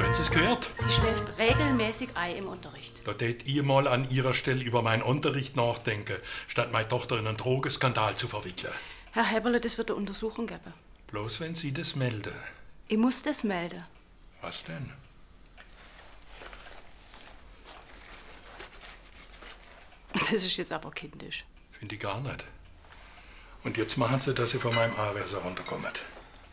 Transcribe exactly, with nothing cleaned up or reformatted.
Haben Sie es gehört? Sie schläft regelmäßig ein im Unterricht. Da tät ich mal an Ihrer Stelle über meinen Unterricht nachdenken, statt meine Tochter in einen Drogenskandal zu verwickeln. Herr Heberle, das wird eine Untersuchung geben. Bloß wenn Sie das melden. Ich muss das melden. Was denn? Das ist jetzt aber kindisch. Finde ich gar nicht. Und jetzt machen Sie, dass Sie von meinem Anwesen runterkommen.